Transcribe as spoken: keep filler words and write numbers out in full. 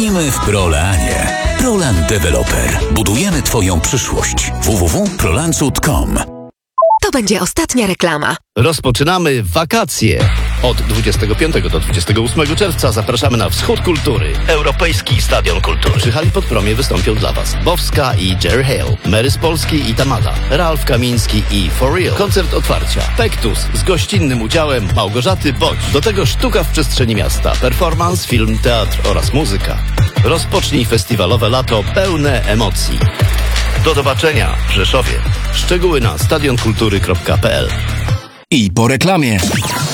Kupimy w Prolanie. Prolan Developer. Budujemy Twoją przyszłość. w w w kropka prolancud kropka com. To będzie ostatnia reklama. Rozpoczynamy wakacje. Od dwudziestego piątego do dwudziestego ósmego czerwca zapraszamy na Wschód Kultury. Europejski Stadion Kultury. Przy hali Podpromie wystąpią dla Was Bowska i Jerry Hale, Mary z Polski i Tamada, Ralf Kamiński i For Real. Koncert otwarcia. Pektus z gościnnym udziałem Małgorzaty Bodź. Do tego sztuka w przestrzeni miasta, performance, film, teatr oraz muzyka. Rozpocznij festiwalowe lato pełne emocji. Do zobaczenia w Rzeszowie. Szczegóły na stadionkultury kropka p l. I po reklamie.